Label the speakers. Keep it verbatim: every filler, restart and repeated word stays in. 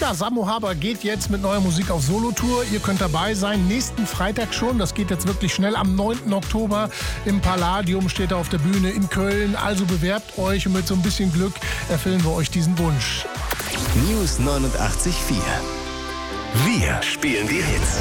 Speaker 1: Ja, Samu Haber geht jetzt mit neuer Musik auf Solotour. Ihr könnt dabei sein, nächsten Freitag schon. Das geht jetzt wirklich schnell. Am neunten Oktober im Palladium steht er auf der Bühne in Köln. Also bewerbt euch und mit so ein bisschen Glück erfüllen wir euch diesen Wunsch.
Speaker 2: News neunundachtzig Komma vier. Wir spielen die Hits.